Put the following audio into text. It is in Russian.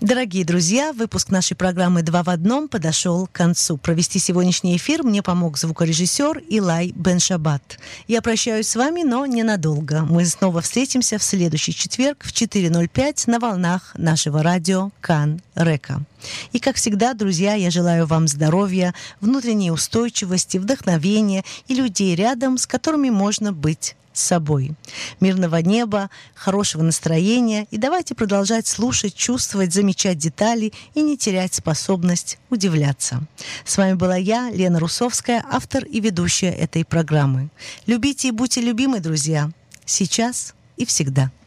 Дорогие друзья, выпуск нашей программы «Два в одном» подошел к концу. Провести сегодняшний эфир мне помог звукорежиссер Илай Бен-Шабат. Я прощаюсь с вами, но ненадолго. Мы снова встретимся в следующий четверг в 4:05 на волнах нашего радио Кан Река. И, как всегда, друзья, я желаю вам здоровья, внутренней устойчивости, вдохновения и людей рядом, с которыми можно быть с собой. Мирного неба, хорошего настроения, и давайте продолжать слушать, чувствовать, замечать детали и не терять способность удивляться. С вами была я, Лена Русовская, автор и ведущая этой программы. Любите и будьте любимы, друзья, сейчас и всегда.